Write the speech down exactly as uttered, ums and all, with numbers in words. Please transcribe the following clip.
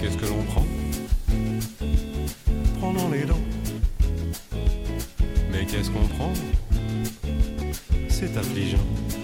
qu'est-ce que l'on prend? Prenons les dents. Mais qu'est-ce qu'on prend? C'est affligeant.